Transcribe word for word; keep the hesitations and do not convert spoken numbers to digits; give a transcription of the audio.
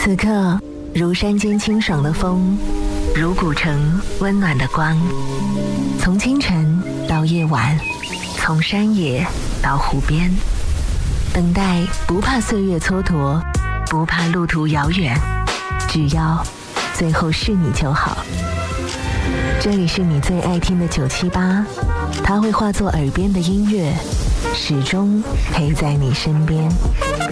此刻，如山间清爽的风，如古城温暖的光。从清晨到夜晚，从山野到湖边，等待不怕岁月蹉跎，不怕路途遥远，只要最后是你就好。这里是你最爱听的九七八，它会化作耳边的音乐，始终陪在你身边。